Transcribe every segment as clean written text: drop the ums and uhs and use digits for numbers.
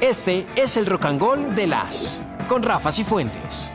Este es el Rock and Roll de las con Rafa Cifuentes.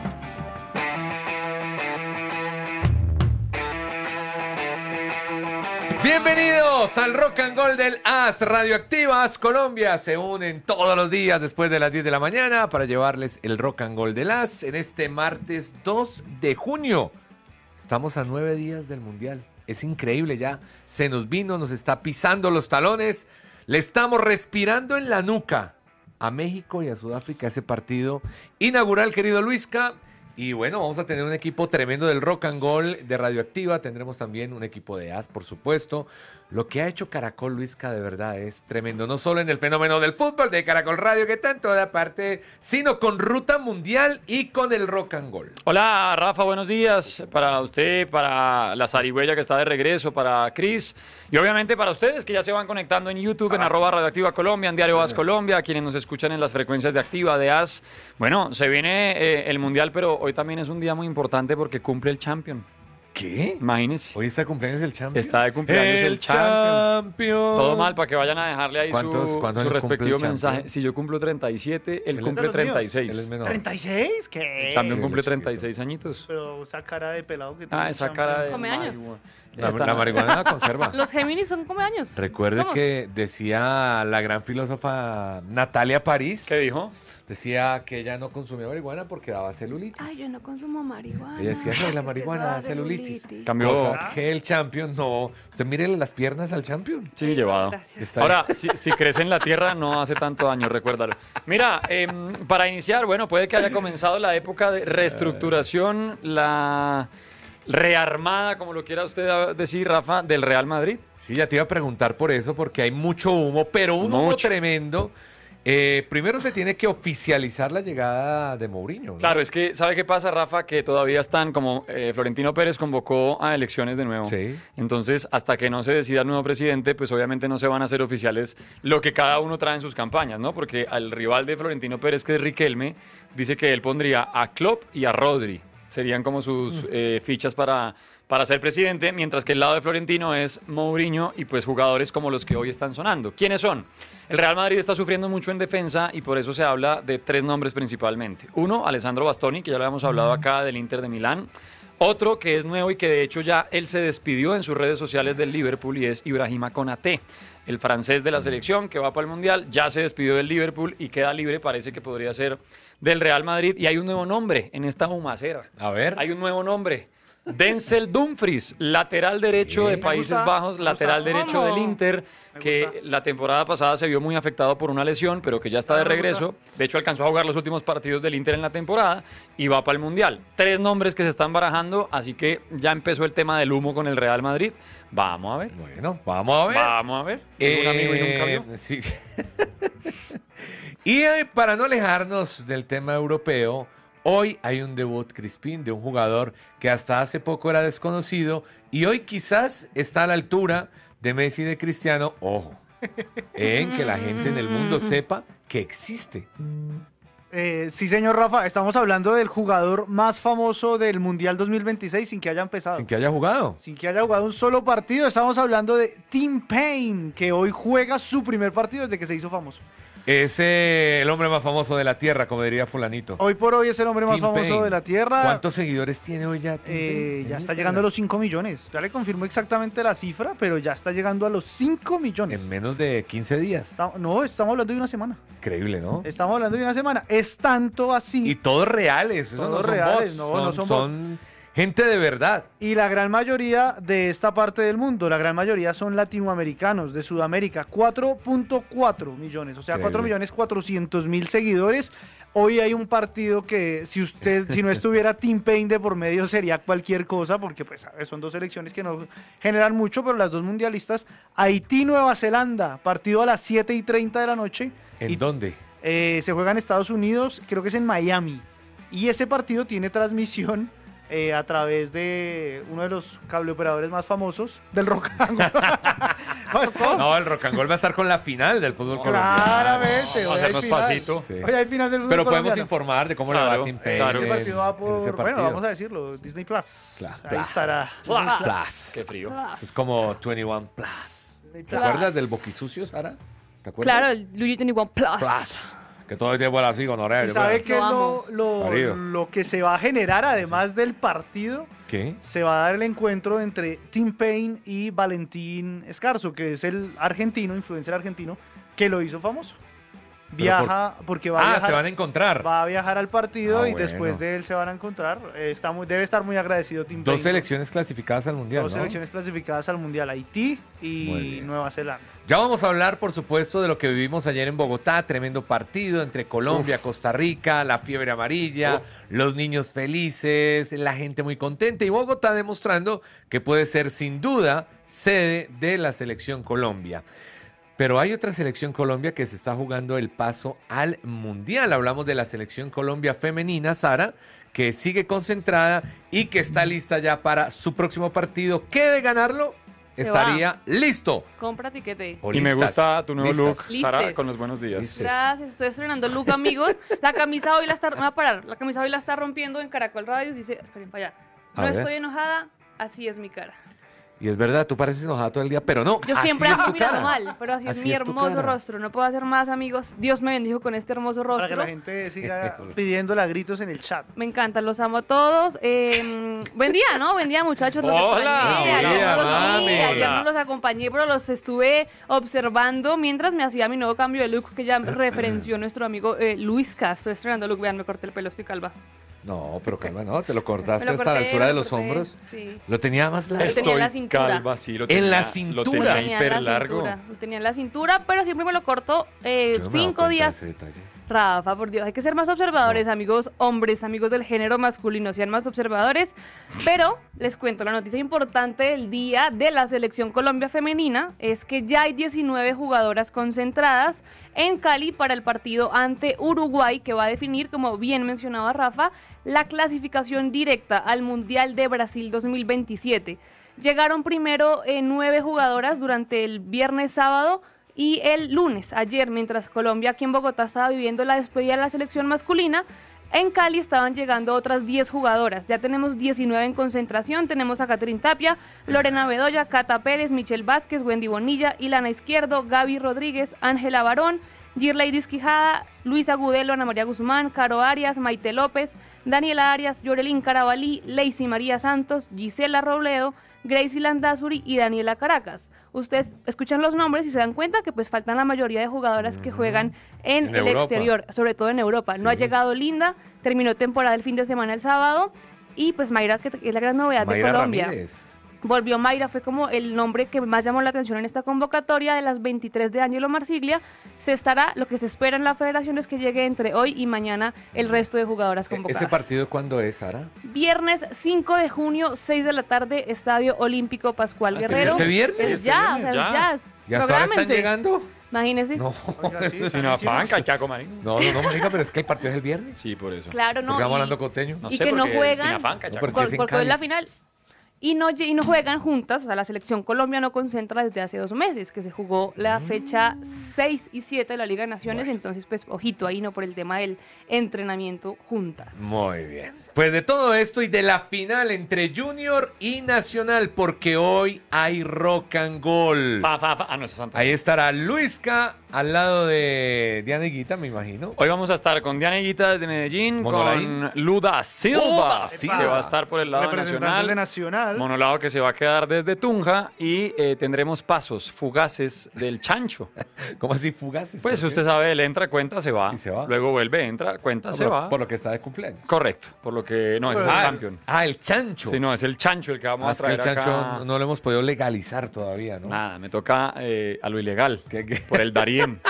Bienvenidos al Rock and Roll del AS. Radioactivas Colombia se unen todos los días después de las 10 de la mañana para llevarles el Rock and Roll del AS en este martes 2 de junio. Estamos a 9 días del Mundial. Es increíble ya. Se nos vino, nos está pisando los talones. Le estamos respirando en la nuca a México y a Sudáfrica ese partido inaugural, querido Luisca. Y bueno, vamos a tener un equipo tremendo del Rock and Roll de Radioactiva. Tendremos también un equipo de AS, por supuesto. Lo que ha hecho Caracol, Luisca, de verdad es tremendo. No solo en el fenómeno del fútbol de Caracol Radio, que está en toda parte, sino con Ruta Mundial y con el Rock and Roll. Hola, Rafa, buenos días. Para usted, para la zarigüeya que está de regreso, para Cris y obviamente para ustedes que ya se van conectando en YouTube, en @Radioactiva Colombia, en Diario AS Colombia, quienes nos escuchan en las frecuencias de Activa, de AS. Bueno, se viene el Mundial, pero hoy también es un día muy importante porque cumple el Champion. ¿Qué? Imagínese. Hoy está de cumpleaños el Champion. Está de cumpleaños el Champion. Todo mal para que vayan a dejarle ahí su respectivo mensaje. Si yo cumplo 37, él cumple 36. Él es menor. ¿36? ¿Qué? El Champion cumple 36 añitos. Pero esa cara de pelado que tiene. Esa cara de... Come años. La marihuana la conserva. Los Géminis son come años. Recuerde que decía la gran filósofa Natalia París. ¿Qué dijo? Decía que ella no consumía marihuana porque daba celulitis. Ay, yo no consumo marihuana. Ella decía que la marihuana da celulitis. Cambió. O sea, que el Champion no. Usted mírele las piernas al Champion. Sí, llevado. Está Ahora, si crece en la tierra, no hace tanto daño, recuérdalo. Mira, para iniciar, bueno, puede que haya comenzado la época de reestructuración, la rearmada, como lo quiera usted decir, Rafa, del Real Madrid. Sí, ya te iba a preguntar por eso, porque hay mucho humo, pero un humo tremendo. Primero se tiene que oficializar la llegada de Mourinho, ¿no? Claro, es que, ¿sabe qué pasa, Rafa? Que todavía están, como Florentino Pérez convocó a elecciones de nuevo. Sí. Entonces, hasta que no se decida el nuevo presidente, pues obviamente no se van a hacer oficiales lo que cada uno trae en sus campañas, ¿no? Porque al rival de Florentino Pérez, que es Riquelme, dice que él pondría a Klopp y a Rodri. Serían como sus fichas para ser presidente, mientras que el lado de Florentino es Mourinho y pues jugadores como los que hoy están sonando. ¿Quiénes son? El Real Madrid está sufriendo mucho en defensa y por eso se habla de 3 nombres principalmente. Uno, Alessandro Bastoni, que ya lo habíamos hablado acá, del Inter de Milán. Otro que es nuevo y que de hecho ya él se despidió en sus redes sociales del Liverpool y es Ibrahima Konaté, el francés de la selección que va para el Mundial, ya se despidió del Liverpool y queda libre, parece que podría ser del Real Madrid. Y hay un nuevo nombre en esta humacera. A ver. Hay un nuevo nombre. Denzel Dumfries, lateral derecho de Países Bajos, lateral derecho del Inter, que la temporada pasada se vio muy afectado por una lesión, pero que ya está de regreso. De hecho, alcanzó a jugar los últimos partidos del Inter en la temporada y va para el Mundial. 3 nombres que se están barajando, así que ya empezó el tema del humo con el Real Madrid. Vamos a ver. Bueno, vamos a ver. Vamos a ver. Un amigo y nunca vio. Sí. Y para no alejarnos del tema europeo, hoy hay un debut, Crispín, de un jugador que hasta hace poco era desconocido y hoy quizás está a la altura de Messi y de Cristiano. Ojo, en que la gente en el mundo sepa que existe. Sí, señor Rafa, estamos hablando del jugador más famoso del Mundial 2026 sin que haya empezado. Sin que haya jugado. Sin que haya jugado un solo partido. Estamos hablando de Tim Payne, que hoy juega su primer partido desde que se hizo famoso. Es el hombre más famoso de la tierra, como diría fulanito. Hoy por hoy es el hombre más Tim famoso Payne. de la tierra. ¿Cuántos seguidores tiene hoy ya Tim Payne? Ya está llegando a los 5 millones. Ya le confirmo exactamente la cifra, pero ya está llegando a los 5 millones. En menos de 15 días. No, estamos hablando de una semana. Increíble, ¿no? Estamos hablando de una semana. Es tanto así. Y todos reales. Esos Todos no son reales, bots, no son gente de verdad. Y la gran mayoría de esta parte del mundo, la gran mayoría son latinoamericanos, de Sudamérica, 4.4 millones, o sea, Increíble. 4.400.000 seguidores. Hoy hay un partido que si no estuviera Tim Payne de por medio sería cualquier cosa, porque pues son 2 selecciones que no generan mucho, pero las 2 mundialistas. Haití-Nueva Zelanda, partido a las 7:30 de la noche. ¿En dónde? Se juega en Estados Unidos, creo que es en Miami. Y ese partido tiene transmisión a través de uno de los cableoperadores más famosos del rock and roll. No, el rock and roll va a estar con la final del fútbol colombiano. Claramente. Vamos a hacernos pasito. Sí. Hoy hay final del fútbol Pero podemos colombiano. informar de cómo le va a Tim Payne. claro. Ese partido va en ese por, partido. bueno, vamos a decirlo, Disney Plus. Claro. Ahí Plus. estará. Plus. Qué frío. Eso es como 21 Plus. ¿Te Plus. acuerdas del boquisucio, Sara? ¿Te acuerdas? Claro, el Luigi 21 Plus. Plus. Que todo el tiempo era así, con Orea. ¿Y sabe qué es Lo Marido. lo que se va a generar además del partido? ¿Qué? Se va a dar el encuentro entre Tim Payne y Valentín Escarzo, que es el argentino, influencer argentino, que lo hizo famoso. Viaja, porque va a viajar, se van a encontrar. va a viajar al partido y bueno. después de él se van a encontrar. Debe estar muy agradecido Tim Dos Payne. selecciones clasificadas al Mundial, Dos ¿no? selecciones clasificadas al Mundial, Haití Muy y bien. Nueva Zelanda. Ya vamos a hablar, por supuesto, de lo que vivimos ayer en Bogotá. Tremendo partido entre Colombia, Costa Rica, la fiebre amarilla, los niños felices, la gente muy contenta. Y Bogotá demostrando que puede ser, sin duda, sede de la selección Colombia. Pero hay otra selección Colombia que se está jugando el paso al Mundial. Hablamos de la selección Colombia femenina, Sara, que sigue concentrada y que está lista ya para su próximo partido, que de ganarlo Se estaría listo. Compra tiquete. O Y me listas, gusta tu nuevo look, listas. Sara, Listes. con los buenos días. Listes. Gracias, estoy estrenando look, amigos. La camisa hoy la está, me voy a parar. La camisa hoy la está rompiendo en Caracol Radio. Dice, esperen para allá. A No ver. estoy enojada, así es mi cara. Y es verdad, tú pareces enojada todo el día, pero no. Yo así siempre es ando tu mirando cara. mal, pero así es Así mi es tu hermoso cara. rostro. No puedo hacer más, amigos. Dios me bendijo con este hermoso Para que rostro. la gente siga pidiéndole a gritos en el chat. Me encantan, los amo a todos. Buen día, ¿no? Buen día, muchachos. Los Hola, acompañé. buen Ayer día, no los mami. vi, ayer Hola. no los acompañé, pero los estuve observando mientras me hacía mi nuevo cambio de look que ya referenció nuestro amigo Luis Castro. Estoy estrenando look, vean, me corté el pelo, estoy calva. No, pero calma, no, te lo cortaste Me lo hasta la corté, altura me de lo los corté, hombros. Sí. Lo tenía más largo. Lo tenía en la Estoy cintura. calva, sí, lo En la Lo cintura. tenía Lo tenía en hiper la largo. cintura, lo tenía en la cintura, pero siempre me lo corto Yo no me he dado 5 cuenta de días. ese detalle. Rafa, por Dios, hay que ser más observadores, amigos hombres, amigos del género masculino, sean más observadores. Pero les cuento, la noticia importante del día de la selección Colombia femenina es que ya hay 19 jugadoras concentradas en Cali para el partido ante Uruguay, que va a definir, como bien mencionaba Rafa, la clasificación directa al Mundial de Brasil 2027. Llegaron primero 9 jugadoras durante el viernes, sábado y el lunes, ayer, mientras Colombia aquí en Bogotá estaba viviendo la despedida de la selección masculina. En Cali estaban llegando otras 10 jugadoras. Ya tenemos 19 en concentración. Tenemos a Catherine Tapia, Lorena Bedoya, Cata Pérez, Michelle Vázquez, Wendy Bonilla, Ilana Izquierdo, Gaby Rodríguez, Ángela Barón, Girlady Quijada, Luisa Gudelo, Ana María Guzmán, Caro Arias, Maite López, Daniela Arias, Yorelín Carabalí, Lacey María Santos, Gisela Robledo, Gracie Landazuri y Daniela Caracas. Ustedes escuchan los nombres y se dan cuenta que pues faltan la mayoría de jugadoras que juegan en En el Europa. exterior, sobre todo en Europa. No ha Sí. llegado Linda, terminó temporada el fin de semana el sábado y pues Mayra, que es la gran novedad de Mayra Colombia. Ramírez. Volvió Mayra, fue como el nombre que más llamó la atención en esta convocatoria de las 23 de Ángelo Marsiglia. Lo que se espera en la federación es que llegue entre hoy y mañana el resto de jugadoras convocadas. ¿Ese partido cuándo es, Sara? Viernes 5 de junio, 6 de la tarde, Estadio Olímpico Pascual ¿Este Guerrero. este viernes? Es ya, Este o sea, viernes, ya. ¿Y hasta ahora están Prográmense. llegando? Imagínense. No, Oiga, sí, Sin están afán, encima. cachaco, marico. no, marica, pero es que el partido es el viernes. Sí, por eso. Claro, no. Porque vamos y- hablando costeño. No y sé, que no porque juegan. Sin afán, cachaco. pero si es en porque hoy es la Cali. final. Y no juegan juntas, o sea, la selección Colombia no concentra desde hace 2 meses, que se jugó la fecha 6 y 7 de la Liga de Naciones, entonces pues ojito ahí, no por el tema del entrenamiento juntas. Muy bien. Pues de todo esto y de la final entre Junior y Nacional, porque hoy hay rock and roll. Ah, no, eso es Santos. Ahí estará Luisca al lado de Diana Higuita, me imagino. Hoy vamos a estar con Diana Higuita desde Medellín, Monolaín. con Luda Silva, Luda que Silva. va a estar por el lado Representantes nacional. de Nacional. Monolado que se va a quedar desde Tunja y tendremos pasos fugaces del Chancho. ¿Cómo así fugaces? Pues ¿Por qué? usted sabe, él entra, cuenta, se va. Y se va. Luego vuelve, entra, cuenta, No, se pero va. por lo que está de cumpleaños. Correcto, por lo que no, es el campeón. El chancho. Sí, no, es el Chancho el que vamos a Es que traer el chancho acá. no lo hemos podido legalizar todavía, ¿no? Nada, me toca a lo ilegal, ¿Qué? por el Darién.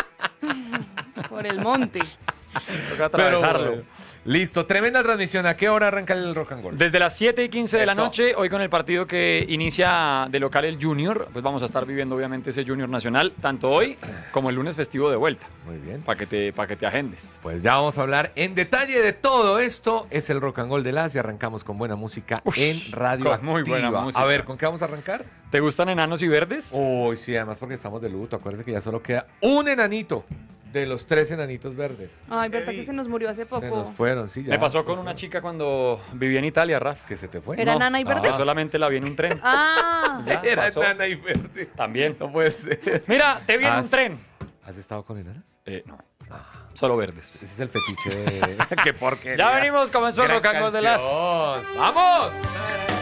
Por el monte. Toca Pero, atravesarlo. listo, tremenda transmisión. ¿A qué hora arranca el rock and roll? Desde las 7:15 de la Eso. noche, hoy con el partido que inicia de local el Junior, pues vamos a estar viviendo obviamente ese Junior Nacional, tanto hoy como el lunes festivo de vuelta, Muy bien. para que te agendes. Pues ya vamos a hablar en detalle de todo esto. Es el rock and roll de las y arrancamos con buena música Ush, en Radio con muy buena Activa. música. A ver, ¿con qué vamos a arrancar? ¿Te gustan enanos y verdes? Uy, sí, además porque estamos de luto. Acuérdense que ya solo queda un enanito de los 3 enanitos verdes. Ay, verdad que se nos murió hace poco. Se nos fueron, sí. Ya, Me pasó se con nos una fueron. chica cuando vivía en Italia, Rafa. ¿Que se te fue? ¿Era nana y verde? Que solamente la vi en un tren. Ah, Ya, Era pasó. enana y verde. También. No puede ser. Mira, te vi en un ¿Has- tren. ¿Has estado con enanas? No. Solo verdes. Ese es el fetiche de... ¡Qué porquería! Ya venimos, comenzó el Gran Rock and Roll de las... canción. ¡Vamos!